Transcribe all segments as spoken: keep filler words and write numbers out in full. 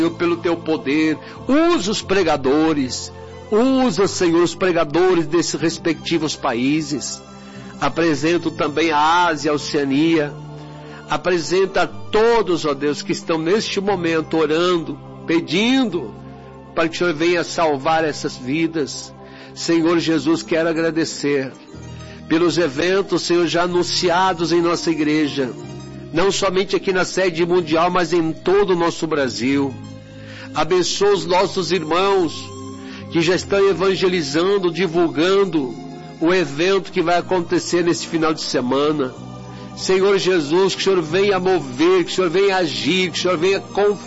pelo teu poder, usa os pregadores, usa, Senhor, os pregadores desses respectivos países. Apresento também a Ásia, a Oceania. Apresenta a todos, ó Deus, que estão neste momento orando, pedindo para que o Senhor venha salvar essas vidas. Senhor Jesus, quero agradecer pelos eventos, Senhor, já anunciados em nossa igreja, não somente aqui na sede mundial, mas em todo o nosso Brasil. Abençoa os nossos irmãos que já estão evangelizando, divulgando o evento que vai acontecer nesse final de semana. Senhor Jesus, que o Senhor venha mover, que o Senhor venha agir, que o Senhor venha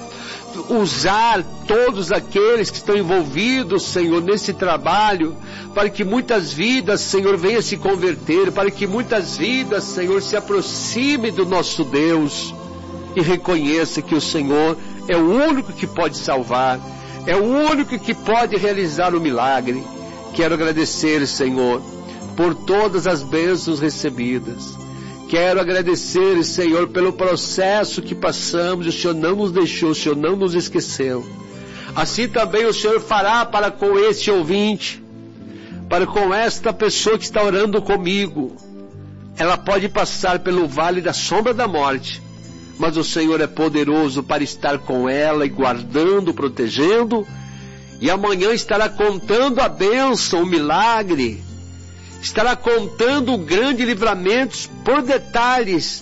usar todos aqueles que estão envolvidos, Senhor, nesse trabalho, para que muitas vidas, Senhor, venham se converter, para que muitas vidas, Senhor, se aproximem do nosso Deus e reconheça que o Senhor é o único que pode salvar, é o único que pode realizar o milagre. Quero agradecer, Senhor, por todas as bênçãos recebidas. Quero agradecer, Senhor, pelo processo que passamos. O Senhor não nos deixou, o Senhor não nos esqueceu. Assim também o Senhor fará para com este ouvinte, para com esta pessoa que está orando comigo. Ela pode passar pelo vale da sombra da morte, mas o Senhor é poderoso para estar com ela e guardando, protegendo, e amanhã estará contando a bênção, o milagre, estará contando o grande livramento por detalhes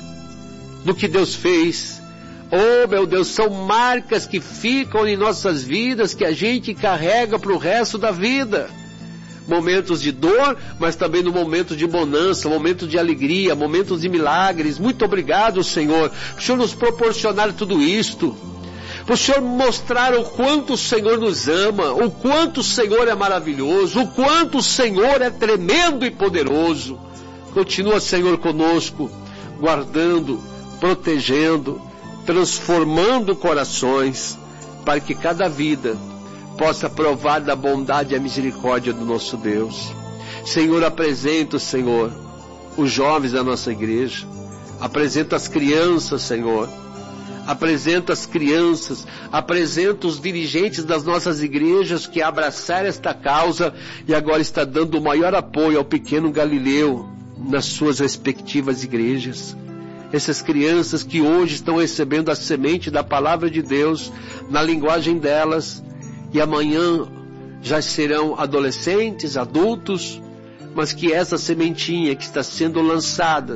do que Deus fez. Oh, meu Deus, são marcas que ficam em nossas vidas, que a gente carrega para o resto da vida. Momentos de dor, mas também no momento de bonança, momentos de alegria, momentos de milagres. Muito obrigado, Senhor, por o Senhor nos proporcionar tudo isto, por o Senhor mostrar o quanto o Senhor nos ama, o quanto o Senhor é maravilhoso, o quanto o Senhor é tremendo e poderoso. Continua, Senhor, conosco, guardando, protegendo, transformando corações, para que cada vida possa provar da bondade e a misericórdia do nosso Deus. Senhor, apresento, Senhor, os jovens da nossa igreja, apresento as crianças, Senhor, apresento as crianças, apresento os dirigentes das nossas igrejas que abraçaram esta causa e agora está dando o maior apoio ao pequeno Galileu nas suas respectivas igrejas. Essas crianças que hoje estão recebendo a semente da palavra de Deus na linguagem delas, e amanhã já serão adolescentes, adultos, mas que essa sementinha que está sendo lançada,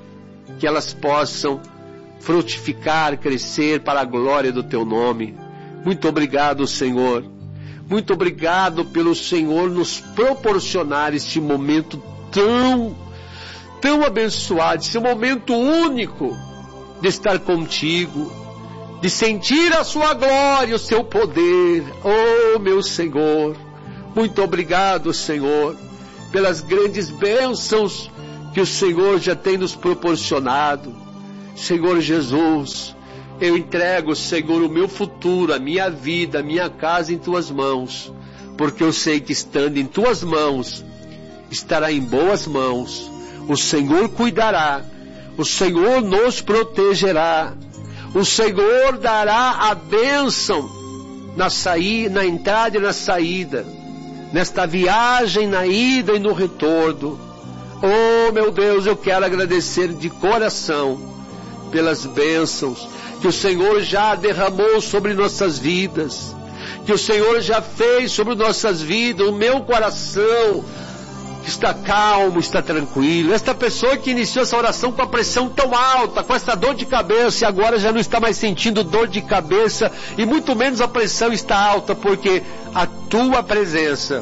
que elas possam frutificar, crescer para a glória do Teu nome. Muito obrigado, Senhor. Muito obrigado pelo Senhor nos proporcionar este momento tão, tão abençoado, esse momento único de estar contigo, de sentir a sua glória, o seu poder. Oh, meu Senhor, muito obrigado, Senhor, pelas grandes bênçãos que o Senhor já tem nos proporcionado. Senhor Jesus, eu entrego, Senhor, o meu futuro, a minha vida, a minha casa em Tuas mãos, porque eu sei que estando em Tuas mãos, estará em boas mãos. O Senhor cuidará, o Senhor nos protegerá, o Senhor dará a bênção na saída, na entrada e na saída, nesta viagem, na ida e no retorno. Oh, meu Deus, eu quero agradecer de coração pelas bênçãos que o Senhor já derramou sobre nossas vidas, que o Senhor já fez sobre nossas vidas. O meu coração está calmo, está tranquilo. Esta pessoa que iniciou essa oração com a pressão tão alta, com essa dor de cabeça, e agora já não está mais sentindo dor de cabeça, e muito menos a pressão está alta, porque a Tua presença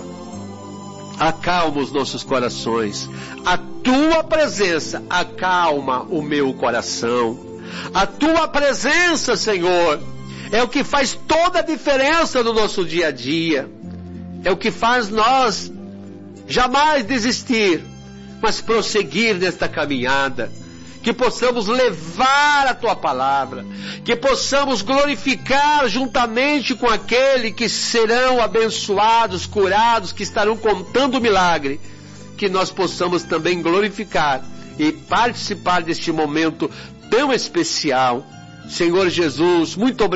acalma os nossos corações. A Tua presença acalma o meu coração. A Tua presença, Senhor, é o que faz toda a diferença no nosso dia a dia. É o que faz nós jamais desistir, mas prosseguir nesta caminhada. Que possamos levar a Tua palavra, que possamos glorificar juntamente com aquele que serão abençoados, curados, que estarão contando o milagre, que nós possamos também glorificar e participar deste momento tão especial. Senhor Jesus, muito obrigado.